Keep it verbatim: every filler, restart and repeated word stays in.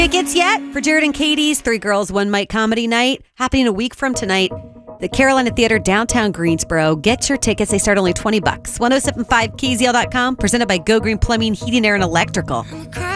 Tickets yet for Jared and Katie's Three Girls, One Mic comedy night happening a week from tonight. The Carolina Theater, downtown Greensboro. Get your tickets. They start only twenty bucks. ten seventy-five K Z L dot com. Presented by Go Green Plumbing, Heating, Air, and Electrical.